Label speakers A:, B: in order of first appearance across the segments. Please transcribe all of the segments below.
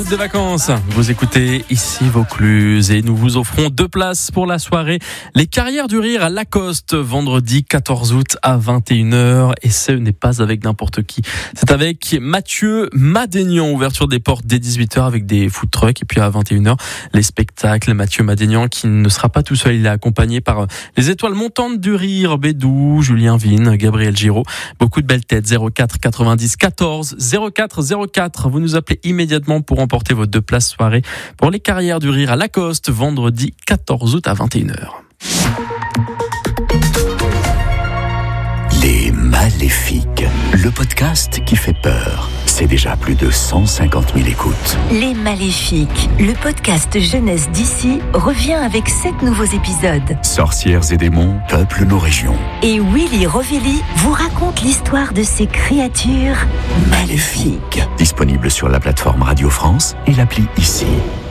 A: De vacances, vous écoutez ici Vaucluse et nous vous offrons 2 places pour la soirée Les Carrières du Rire à Lacoste, vendredi 14 août à 21h, et ce n'est pas avec n'importe qui, c'est avec Mathieu Madénian. Ouverture des portes dès 18h avec des food trucks, et puis à 21h les spectacles. Mathieu Madénian qui ne sera pas tout seul, il est accompagné par les étoiles montantes du rire, Bédou, Julien Vigne, Gabriel Giraud, beaucoup de belles têtes. 04 90 14 04 04, vous nous appelez immédiatement pour emporter vos 2 places soirée pour Les Carrières du Rire à Lacoste, vendredi 14 août à 21h.
B: Les Maléfiques, le podcast qui fait peur. C'est déjà plus de 150 000 écoutes.
C: Les Maléfiques, le podcast jeunesse d'ici, revient avec 7 nouveaux épisodes.
B: Sorcières et démons peuplent nos régions.
C: Et Willy Rovelli vous raconte l'histoire de ces créatures maléfiques.
B: Disponible sur la plateforme Radio France et l'appli ICI.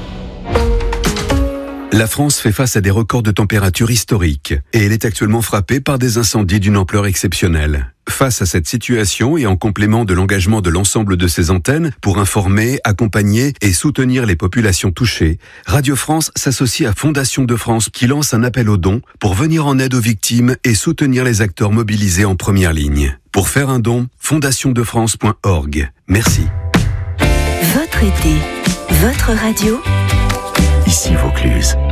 D: La France fait face à des records de température historiques et elle est actuellement frappée par des incendies d'une ampleur exceptionnelle. Face à cette situation et en complément de l'engagement de l'ensemble de ses antennes pour informer, accompagner et soutenir les populations touchées, Radio France s'associe à Fondation de France qui lance un appel aux dons pour venir en aide aux victimes et soutenir les acteurs mobilisés en première ligne. Pour faire un don, fondationdefrance.org. Merci.
C: Votre été, votre radio.
B: Ici Vaucluse.